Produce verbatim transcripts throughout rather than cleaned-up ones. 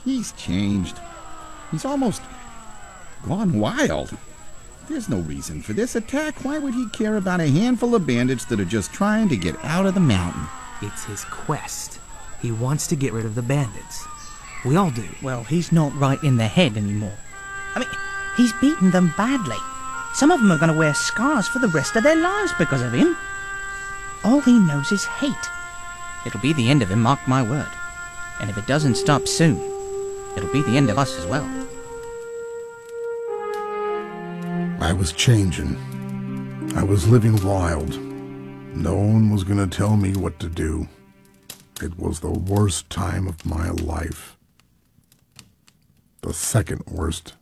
He's changed. He's almost gone wild. There's no reason for this attack. Why would he care about a handful of bandits that are just trying to get out of the mountain? It's his quest. He wants to get rid of the bandits. We all do. Well, he's not right in the head anymore. I mean, he's beaten them badly. Some of them are going to wear scars for the rest of their lives because of him. All he knows is hate. It'll be the end of him, mark my word. And if it doesn't stop soon, it'll be the end of us as well. I was changing. I was living wild. No one was going to tell me what to do. It was the worst time of my life. The second worst.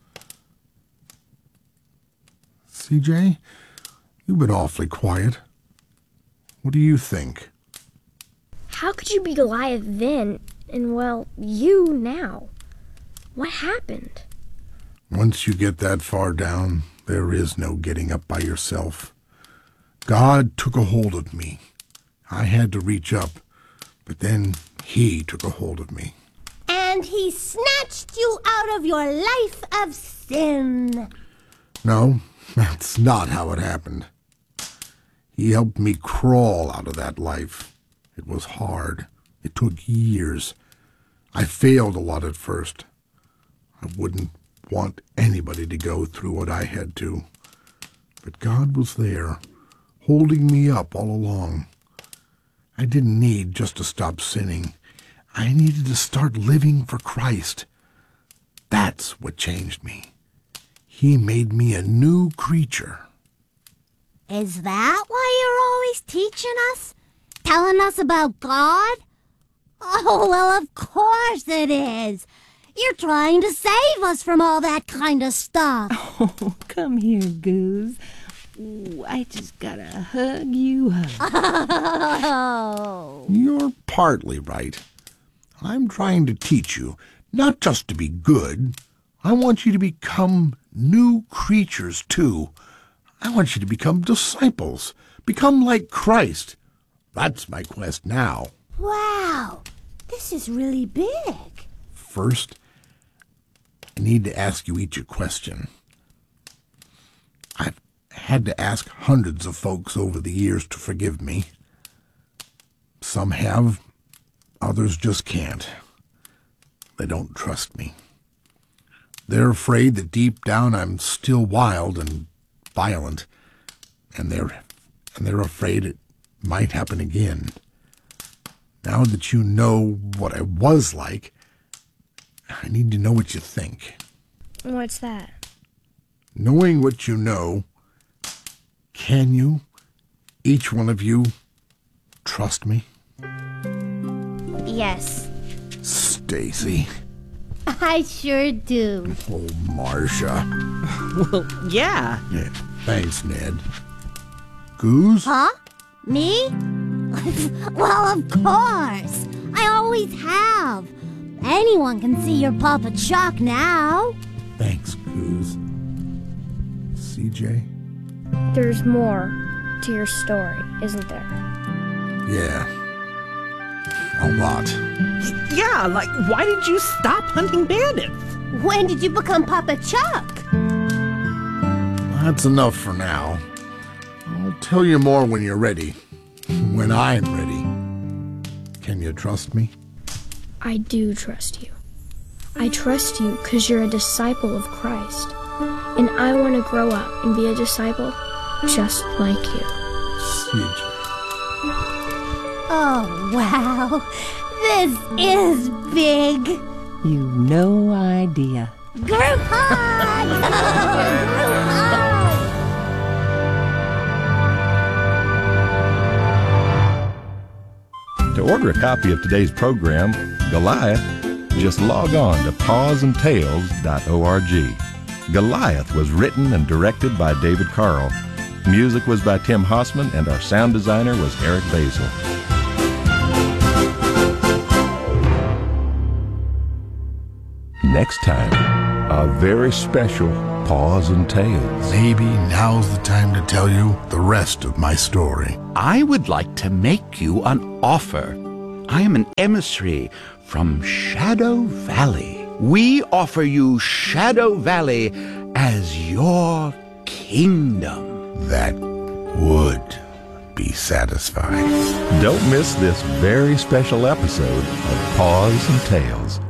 C J, you've been awfully quiet. What do you think? How could you be Goliath then, and, well, you now? What happened? Once you get that far down, there is no getting up by yourself. God took a hold of me. I had to reach up, but then he took a hold of me. And he snatched you out of your life of sin. No, that's not how it happened. He helped me crawl out of that life. It was hard. It took years. I failed a lot at first. I wouldn't want anybody to go through what I had to. But God was there, holding me up all along. I didn't need just to stop sinning. I needed to start living for Christ. That's what changed me. He made me a new creature. Is that why you're always teaching us? Telling us about God? Oh, well, of course it is. You're trying to save us from all that kind of stuff. Oh, come here, Goose. Ooh, I just gotta hug you hug. Oh. You're partly right. I'm trying to teach you, not just to be good. I want you to become new creatures, too. I want you to become disciples, become like Christ. That's my quest now. Wow, this is really big. First, I need to ask you each a question. I've had to ask hundreds of folks over the years to forgive me. Some have, others just can't. They don't trust me. They're afraid that deep down I'm still wild and violent, and they're and they're afraid it might happen again. Now that you know what I was like, I need to know what you think. What's that? Knowing what you know, can you, each one of you, trust me? Yes. Stacy. I sure do. Oh, Marcia. Well, yeah. Yeah, thanks, Ned. Goose? Huh? Me? Well, of course. I always have. Anyone can see your Papa Chuck now. Thanks, Goose. C J? There's more to your story, isn't there? Yeah. A lot. Yeah, like, why did you stop hunting bandits? When did you become Papa Chuck? That's enough for now. I'll tell you more when you're ready. When I'm ready. Can you trust me? I do trust you. I trust you because you're a disciple of Christ. And I want to grow up and be a disciple just like you. C J. Oh, wow. This is big. You no idea. Group hug! Group hug! To order a copy of today's program, Goliath, just log on to paws and tales dot org. Goliath was written and directed by David Carl. Music was by Tim Hossman, and our sound designer was Eric Basil. Next time, a very special Paws and Tales. Maybe now's the time to tell you the rest of my story. I would like to make you an offer. I am an emissary from Shadow Valley. We offer you Shadow Valley as your kingdom. That would be satisfying. Don't miss this very special episode of Paws and Tales.